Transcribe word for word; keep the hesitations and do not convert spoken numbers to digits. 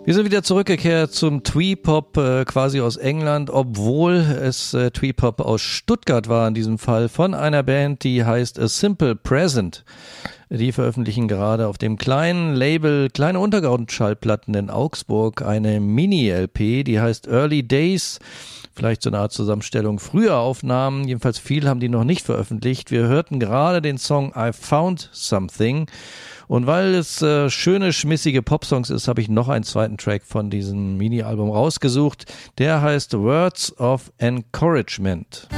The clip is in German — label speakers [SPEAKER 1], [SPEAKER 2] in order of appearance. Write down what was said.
[SPEAKER 1] Wir sind wieder zurückgekehrt zum Twee-Pop, äh, quasi aus England, obwohl es äh, Twee-Pop aus Stuttgart war in diesem Fall, von einer Band, die heißt A Simple Present. Die veröffentlichen gerade auf dem kleinen Label Kleine Untergrundschallplatten in Augsburg eine Mini-L P, die heißt Early Days. Vielleicht so eine Art Zusammenstellung früher Aufnahmen, jedenfalls viel haben die noch nicht veröffentlicht. Wir hörten gerade den Song I Found Something. Und weil es äh, schöne, schmissige Popsongs ist, habe ich noch einen zweiten Track von diesem Mini-Album rausgesucht. Der heißt Words of Encouragement.